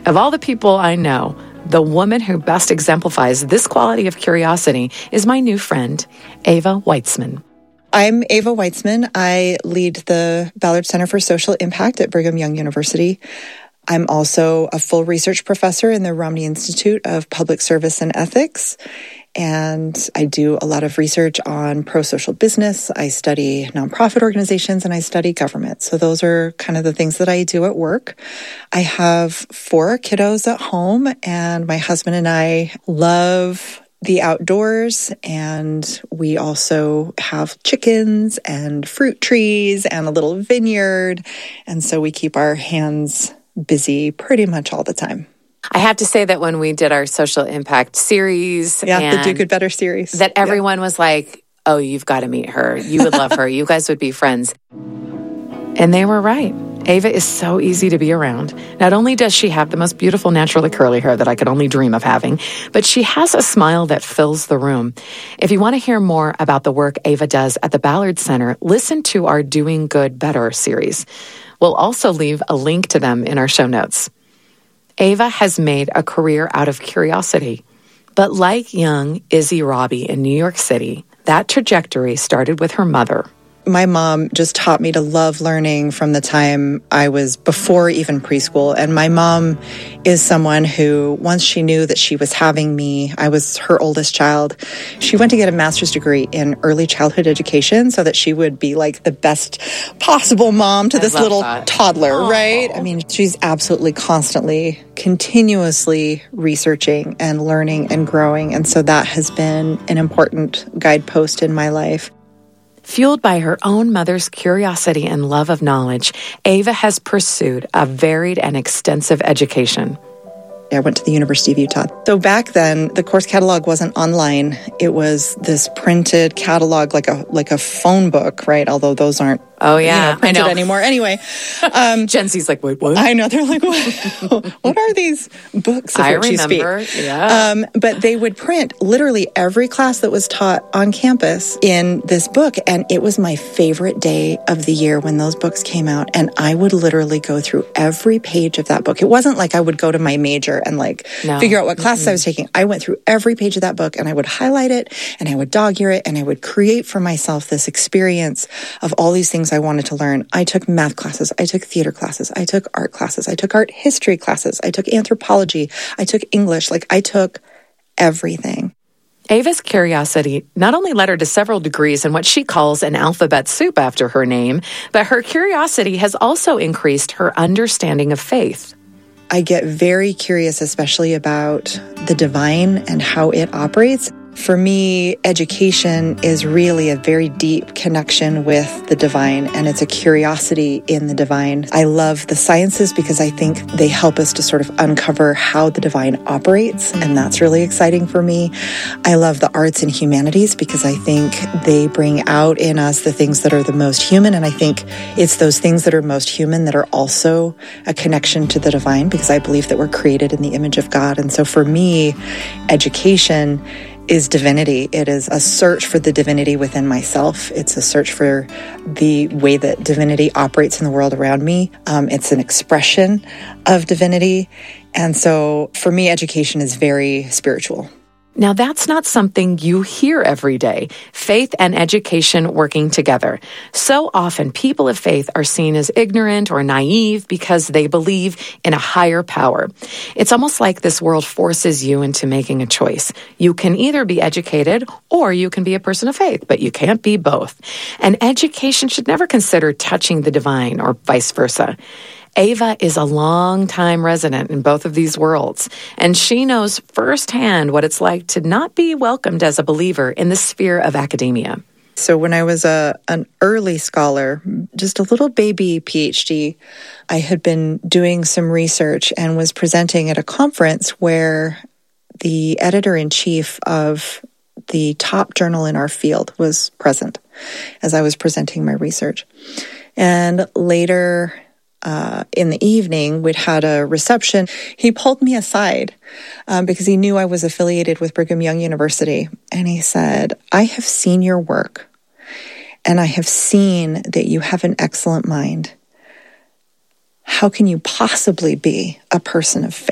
Of all the people I know, the woman who best exemplifies this quality of curiosity is my new friend, Ava Weitzman. I'm Ava Weitzman. I lead the Ballard Center for Social Impact at Brigham Young University. I'm also a full research professor in the Romney Institute of Public Service and Ethics. And I do a lot of research on pro-social business. I study nonprofit organizations and I study government. So those are kind of the things that I do at work. I have 4 kiddos at home, and my husband and I love the outdoors, and we also have chickens and fruit trees and a little vineyard. And so we keep our hands busy pretty much all the time. I have to say that when we did our social impact series, the Do Good Better series, that everyone was like, oh, you've got to meet her. You would love her. You guys would be friends. And they were right. Ava is so easy to be around. Not only does she have the most beautiful naturally curly hair that I could only dream of having, but she has a smile that fills the room. If you want to hear more about the work Ava does at the Ballard Center, listen to our Doing Good Better series. We'll also leave a link to them in our show notes. Ava has made a career out of curiosity. But like young Izzy Robbie in New York City, that trajectory started with her mother. My mom just taught me to love learning from the time I was before even preschool. And my mom is someone who, once she knew that she was having me, I was her oldest child, she went to get a master's degree in early childhood education so that she would be like the best possible mom to this little toddler, Aww. Right? I mean, she's absolutely constantly, continuously researching and learning and growing. And so that has been an important guidepost in my life. Fueled by her own mother's curiosity and love of knowledge, Ava has pursued a varied and extensive education. I went to the University of Utah. So back then, the course catalog wasn't online. It was this printed catalog, like a phone book, right? Although those aren't printed anymore. Anyway. Gen Z's like, wait, what? I know. They're like, what are these books of which you speak? Yeah. But they would print literally every class that was taught on campus in this book. And it was my favorite day of the year when those books came out. And I would literally go through every page of that book. It wasn't like I would go to my major and figure out what classes I was taking. I went through every page of that book and I would highlight it and I would dog-ear it and I would create for myself this experience of all these things I wanted to learn. I took math classes. I took theater classes. I took art classes. I took art history classes. I took anthropology. I took English. I took everything. Ava's curiosity not only led her to several degrees in what she calls an alphabet soup after her name, but her curiosity has also increased her understanding of faith. I get very curious, especially about the divine and how it operates. For me, education is really a very deep connection with the divine, and it's a curiosity in the divine. I love the sciences because I think they help us to sort of uncover how the divine operates, and that's really exciting for me. I love the arts and humanities because I think they bring out in us the things that are the most human, and I think it's those things that are most human that are also a connection to the divine, because I believe that we're created in the image of God. And so for me, education is divinity. It is a search for the divinity within myself. It's a search for the way that divinity operates in the world around me. It's an expression of divinity. And so for me, education is very spiritual. Now, that's not something you hear every day, faith and education working together. So often, people of faith are seen as ignorant or naive because they believe in a higher power. It's almost like this world forces you into making a choice. You can either be educated or you can be a person of faith, but you can't be both. And education should never consider touching the divine or vice versa. Ava is a long-time resident in both of these worlds, and she knows firsthand what it's like to not be welcomed as a believer in the sphere of academia. So when I was an early scholar, just a little baby PhD, I had been doing some research and was presenting at a conference where the editor-in-chief of the top journal in our field was present as I was presenting my research. And later in the evening, we'd had a reception. He pulled me aside because he knew I was affiliated with Brigham Young University. And he said, "I have seen your work, and I have seen that you have an excellent mind. How can you possibly be a person of faith?"